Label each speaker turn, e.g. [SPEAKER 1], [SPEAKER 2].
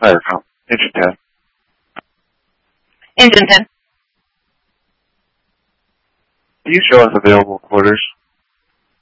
[SPEAKER 1] Fire count. Engine 10.
[SPEAKER 2] Engine 10.
[SPEAKER 1] Do you show us available quarters?